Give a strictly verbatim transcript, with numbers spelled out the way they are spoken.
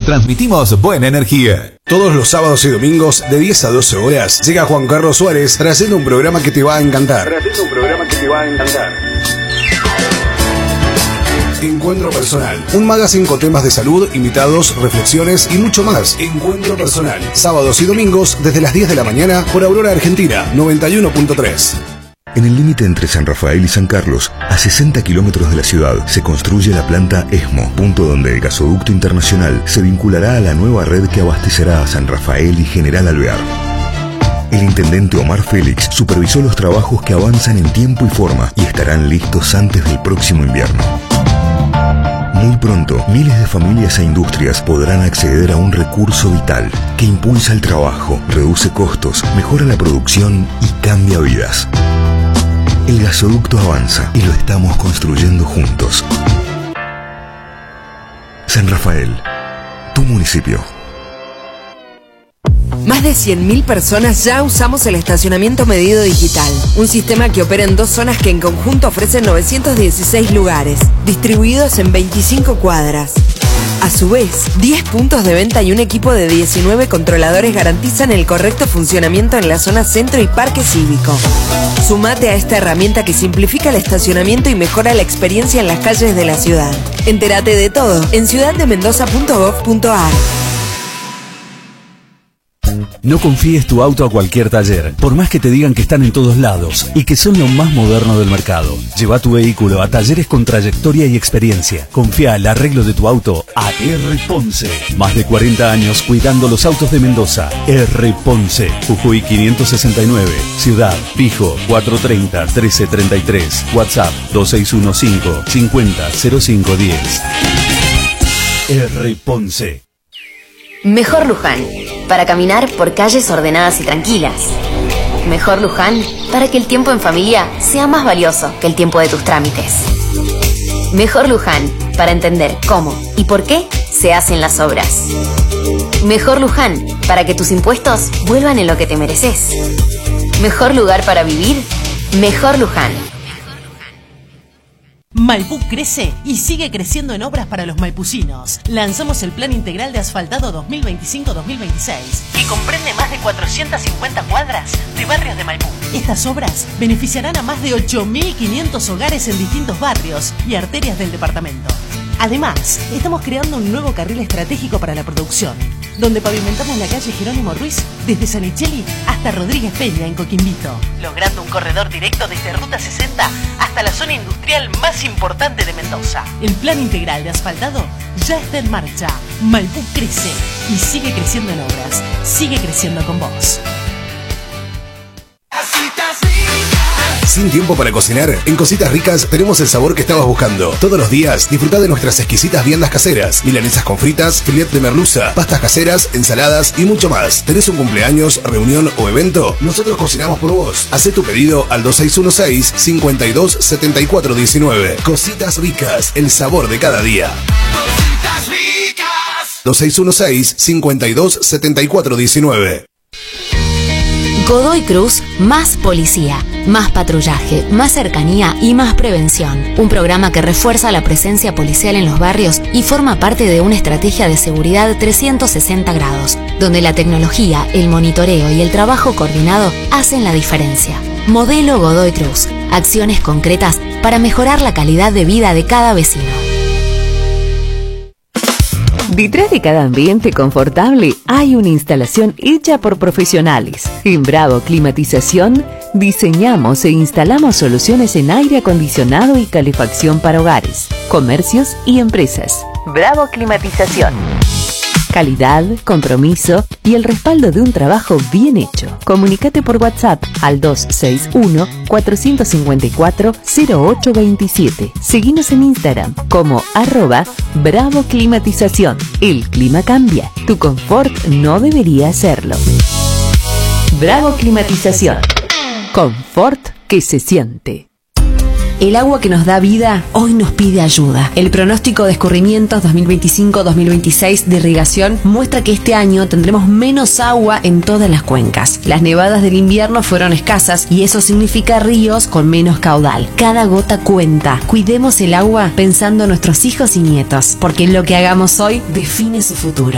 transmitimos buena energía. Todos los sábados y domingos de diez a doce horas llega Juan Carlos Suárez trayendo un programa que te va a encantar. Trayendo un programa que te va a encantar. Encuentro Personal, un magazine con temas de salud, invitados, reflexiones y mucho más. Encuentro Personal, sábados y domingos desde las diez de la mañana por Aurora Argentina noventa y uno punto tres. En el límite entre San Rafael y San Carlos, a sesenta kilómetros de la ciudad, se construye la planta ESMO, punto donde el gasoducto internacional se vinculará a la nueva red que abastecerá a San Rafael y General Alvear. El intendente Omar Félix supervisó los trabajos que avanzan en tiempo y forma y estarán listos antes del próximo invierno. Muy pronto, miles de familias e industrias podrán acceder a un recurso vital que impulsa el trabajo, reduce costos, mejora la producción y cambia vidas. El gasoducto avanza y lo estamos construyendo juntos. San Rafael, tu municipio. Más de cien mil personas ya usamos el estacionamiento medido digital, un sistema que opera en dos zonas que en conjunto ofrecen novecientos dieciséis lugares, distribuidos en veinticinco cuadras. A su vez, diez puntos de venta y un equipo de diecinueve controladores garantizan el correcto funcionamiento en la zona centro y parque cívico. Sumate a esta herramienta que simplifica el estacionamiento y mejora la experiencia en las calles de la ciudad. Entérate de todo en ciudad de mendoza punto gov punto ar. No confíes tu auto a cualquier taller, por más que te digan que están en todos lados y que son lo más moderno del mercado. Lleva tu vehículo a talleres con trayectoria y experiencia. Confía el arreglo de tu auto a R. Ponce. Más de cuarenta años cuidando los autos de Mendoza. R. Ponce, Jujuy quinientos sesenta y nueve. Ciudad, fijo, cuatrocientos treinta, trece treinta y tres. WhatsApp, dos seis uno cinco, cincuenta, cero cinco diez. R. Ponce. Mejor Luján, para caminar por calles ordenadas y tranquilas. Mejor Luján, para que el tiempo en familia sea más valioso que el tiempo de tus trámites. Mejor Luján, para entender cómo y por qué se hacen las obras. Mejor Luján, para que tus impuestos vuelvan en lo que te mereces. Mejor lugar para vivir, Mejor Luján. Maipú crece y sigue creciendo en obras para los maipucinos. Lanzamos el Plan Integral de Asfaltado dos mil veinticinco dos mil veintiséis, que comprende más de cuatrocientas cincuenta cuadras de barrios de Maipú. Estas obras beneficiarán a más de ocho mil quinientos hogares en distintos barrios y arterias del departamento. Además, estamos creando un nuevo carril estratégico para la producción, donde pavimentamos la calle Jerónimo Ruiz desde Sanichelli hasta Rodríguez Peña en Coquimbito, logrando un corredor directo desde Ruta sesenta hasta la zona industrial más importante de Mendoza. El Plan Integral de Asfaltado ya está en marcha. Maipú crece y sigue creciendo en obras. Sigue creciendo con vos. Sin tiempo para cocinar, en Cositas Ricas tenemos el sabor que estabas buscando. Todos los días disfruta de nuestras exquisitas viandas caseras, milanesas con fritas, filet de merluza, pastas caseras, ensaladas y mucho más. ¿Tenés un cumpleaños, reunión o evento? Nosotros cocinamos por vos. Hacé tu pedido al dos seis uno seis, cinco dos siete cuatro uno nueve. Cositas Ricas, el sabor de cada día. Cositas Ricas. dos seis uno seis, cinco dos siete cuatro uno nueve. Godoy Cruz, más policía, más patrullaje, más cercanía y más prevención. Un programa que refuerza la presencia policial en los barrios y forma parte de una estrategia de seguridad trescientos sesenta grados, donde la tecnología, el monitoreo y el trabajo coordinado hacen la diferencia. Modelo Godoy Cruz, acciones concretas para mejorar la calidad de vida de cada vecino. Detrás de cada ambiente confortable hay una instalación hecha por profesionales. En Bravo Climatización diseñamos e instalamos soluciones en aire acondicionado y calefacción para hogares, comercios y empresas. Bravo Climatización. Calidad, compromiso y el respaldo de un trabajo bien hecho. Comunícate por WhatsApp al dos seis uno, cuatro cinco cuatro, cero ocho dos siete. Seguinos en Instagram como arroba Bravo Climatización. El clima cambia. Tu confort no debería hacerlo. Bravo Climatización. Confort que se siente. El agua que nos da vida hoy nos pide ayuda. El pronóstico de escurrimientos dos mil veinticinco dos mil veintiséis de irrigación muestra que este año tendremos menos agua en todas las cuencas. Las nevadas del invierno fueron escasas y eso significa ríos con menos caudal. Cada gota cuenta. Cuidemos el agua pensando en nuestros hijos y nietos, porque lo que hagamos hoy define su futuro.